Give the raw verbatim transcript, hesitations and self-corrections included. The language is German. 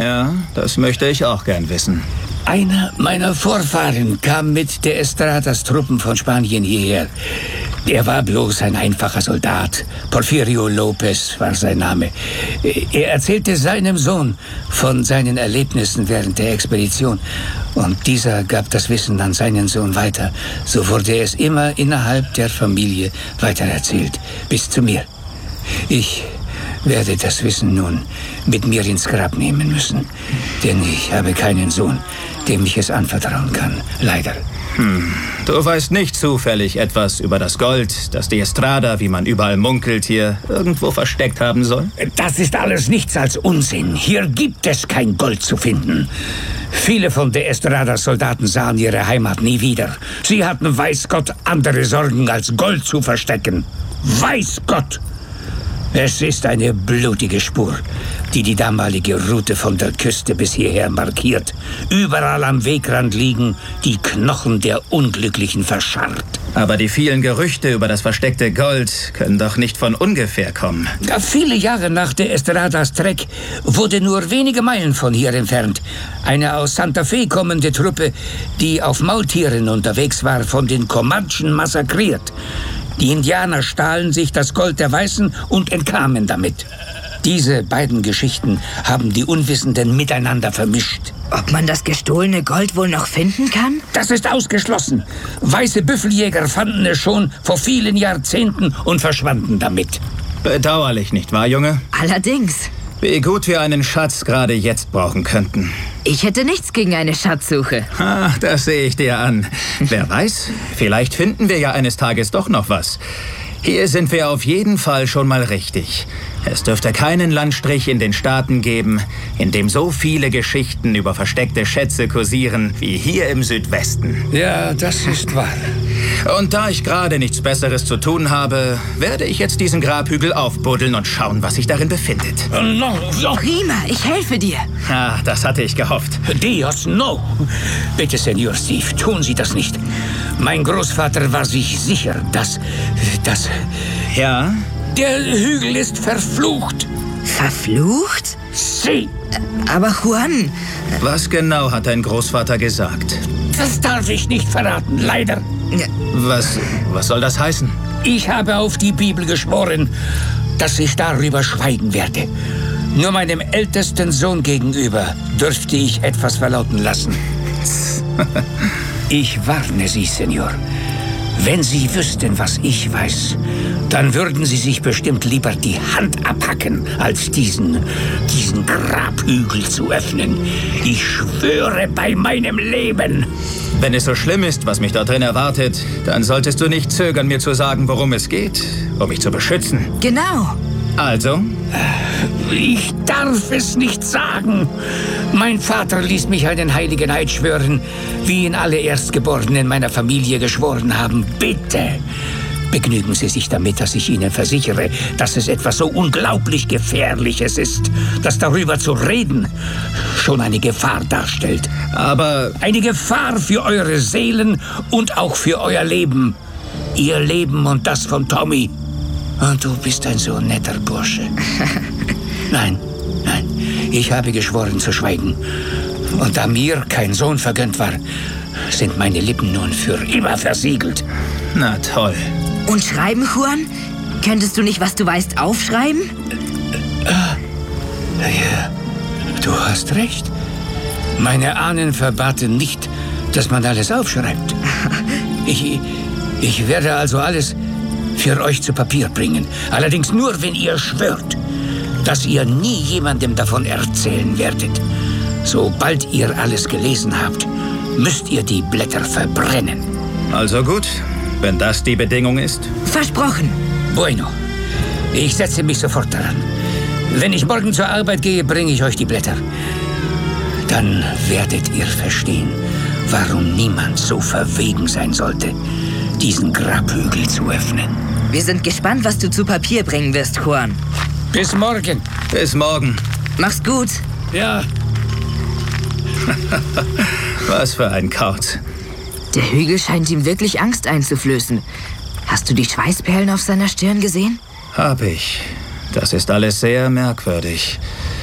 Ja, das möchte ich auch gern wissen. Einer meiner Vorfahren kam mit der Estradas Truppen von Spanien hierher. Er war bloß ein einfacher Soldat. Porfirio López war sein Name. Er erzählte seinem Sohn von seinen Erlebnissen während der Expedition. Und dieser gab das Wissen an seinen Sohn weiter. So wurde es immer innerhalb der Familie weitererzählt. Bis zu mir. Ich werde das Wissen nun mit mir ins Grab nehmen müssen. Denn ich habe keinen Sohn, dem ich es anvertrauen kann. Leider. Hm. Du weißt nicht zufällig etwas über das Gold, das die Estrada, wie man überall munkelt, hier irgendwo versteckt haben soll? Das ist alles nichts als Unsinn. Hier gibt es kein Gold zu finden. Viele von der Estrada-Soldaten sahen ihre Heimat nie wieder. Sie hatten, weiß Gott, andere Sorgen als Gold zu verstecken. Weiß Gott! Es ist eine blutige Spur, die die damalige Route von der Küste bis hierher markiert. Überall am Wegrand liegen die Knochen der Unglücklichen verscharrt. Aber die vielen Gerüchte über das versteckte Gold können doch nicht von ungefähr kommen. Ja, viele Jahre nach der Estradas Trek wurde nur wenige Meilen von hier entfernt eine aus Santa Fe kommende Truppe, die auf Maultieren unterwegs war, von den Comanchen massakriert. Die Indianer stahlen sich das Gold der Weißen und entkamen damit. Diese beiden Geschichten haben die Unwissenden miteinander vermischt. Ob man das gestohlene Gold wohl noch finden kann? Das ist ausgeschlossen. Weiße Büffeljäger fanden es schon vor vielen Jahrzehnten und verschwanden damit. Bedauerlich, nicht wahr, Junge? Allerdings. Wie gut wir einen Schatz gerade jetzt brauchen könnten. Ich hätte nichts gegen eine Schatzsuche. Ah, das sehe ich dir an. Wer weiß, vielleicht finden wir ja eines Tages doch noch was. Hier sind wir auf jeden Fall schon mal richtig. Es dürfte keinen Landstrich in den Staaten geben, in dem so viele Geschichten über versteckte Schätze kursieren wie hier im Südwesten. Ja, das ist wahr. Und da ich gerade nichts Besseres zu tun habe, werde ich jetzt diesen Grabhügel aufbuddeln und schauen, was sich darin befindet. No, no. Prima, ich helfe dir. Ah, das hatte ich gehofft. Dios, no. Bitte, Senor Steve, tun Sie das nicht. Mein Großvater war sich sicher, dass... dass... Ja? Der Hügel ist verflucht. Verflucht? Sie. Aber Juan... Was genau hat dein Großvater gesagt? Das darf ich nicht verraten, leider. Was, was soll das heißen? Ich habe auf die Bibel geschworen, dass ich darüber schweigen werde. Nur meinem ältesten Sohn gegenüber dürfte ich etwas verlauten lassen. Ich warne Sie, Senor. Wenn Sie wüssten, was ich weiß, dann würden Sie sich bestimmt lieber die Hand abhacken, als diesen, diesen Grabhügel zu öffnen. Ich schwöre bei meinem Leben. Wenn es so schlimm ist, was mich da drin erwartet, dann solltest du nicht zögern, mir zu sagen, worum es geht, um mich zu beschützen. Genau. Also? Ich darf es nicht sagen. Mein Vater ließ mich einen heiligen Eid schwören, wie ihn alle Erstgeborenen meiner Familie geschworen haben. Bitte, begnügen Sie sich damit, dass ich Ihnen versichere, dass es etwas so unglaublich Gefährliches ist, dass darüber zu reden schon eine Gefahr darstellt. Aber... Eine Gefahr für eure Seelen und auch für euer Leben. Ihr Leben und das von Tommy. Und du bist ein so netter Bursche. Nein, nein, ich habe geschworen zu schweigen. Und da mir kein Sohn vergönnt war, sind meine Lippen nun für immer versiegelt. Na toll. Und schreiben, Juan? Könntest du nicht, was du weißt, aufschreiben? Ja, du hast recht. Meine Ahnen verbaten nicht, dass man alles aufschreibt. Ich, ich werde also alles für euch zu Papier bringen. Allerdings nur, wenn ihr schwört, dass ihr nie jemandem davon erzählen werdet. Sobald ihr alles gelesen habt, müsst ihr die Blätter verbrennen. Also gut, wenn das die Bedingung ist. Versprochen. Bueno, ich setze mich sofort daran. Wenn ich morgen zur Arbeit gehe, bringe ich euch die Blätter. Dann werdet ihr verstehen, warum niemand so verwegen sein sollte, diesen Grabhügel zu öffnen. Wir sind gespannt, was du zu Papier bringen wirst, Juan. Bis morgen. Bis morgen. Mach's gut. Ja. Was für ein Kauz. Der Hügel scheint ihm wirklich Angst einzuflößen. Hast du die Schweißperlen auf seiner Stirn gesehen? Hab ich. Das ist alles sehr merkwürdig.